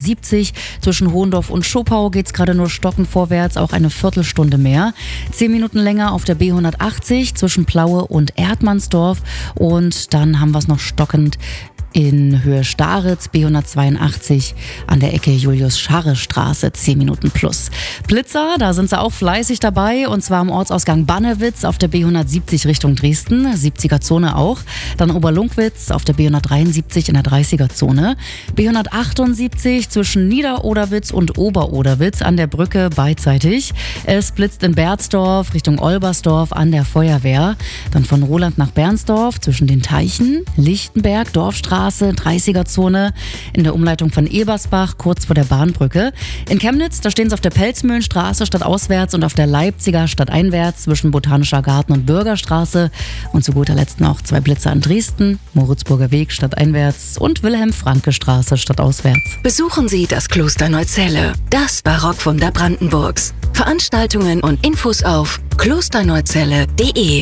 B170 zwischen Hohendorf und Schopau geht's gerade nur stockend vorwärts, auch eine Viertelstunde mehr. 10 Minuten länger auf der B180 zwischen Plaue und Erdmannsdorf. Und dann haben wir es noch stockend in Höhe Staritz, B182 an der Ecke Julius-Scharre-Straße, 10 Minuten plus. Blitzer, da sind sie auch fleißig dabei, und zwar am Ortsausgang Bannewitz auf der B170 Richtung Dresden, 70er-Zone auch. Dann Oberlunkwitz auf der B173 in der 30er-Zone. B178 zwischen Niederoderwitz und Oberoderwitz an der Brücke beidseitig. Es blitzt in Berzdorf Richtung Olbersdorf an der Feuerwehr. Dann von Roland nach Bernsdorf zwischen den Teichen, Lichtenberg, Dorfstraße, 30er-Zone, in der Umleitung von Ebersbach, kurz vor der Bahnbrücke. In Chemnitz, da stehen sie auf der Pelzmühlenstraße stadtauswärts und auf der Leipziger stadteinwärts zwischen Botanischer Garten und Bürgerstraße. Und zu guter Letzt noch 2 Blitzer in Dresden, Moritzburger Weg stadteinwärts und Wilhelm-Franke-Straße stadtauswärts. Besuchen Sie das Kloster Neuzelle, das Barockwunder Brandenburgs. Veranstaltungen und Infos auf klosterneuzelle.de.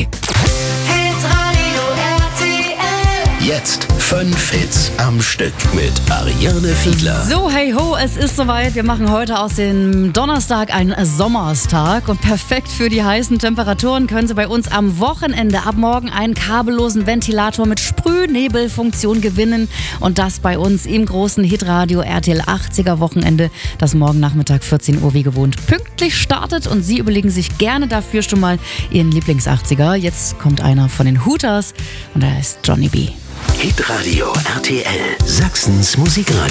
Jetzt 5 Hits am Stück mit Ariane Fiedler. So, hey ho, es ist soweit. Wir machen heute aus dem Donnerstag einen Sommerstag. Und perfekt für die heißen Temperaturen können Sie bei uns am Wochenende ab morgen einen kabellosen Ventilator mit Sprühnebelfunktion gewinnen. Und das bei uns im großen Hitradio RTL 80er Wochenende, das morgen Nachmittag 14 Uhr wie gewohnt pünktlich startet. Und Sie überlegen sich gerne dafür schon mal Ihren Lieblings-80er. Jetzt kommt einer von den Hooters und der heißt Johnny B. Hitradio RTL, Sachsens Musikradio.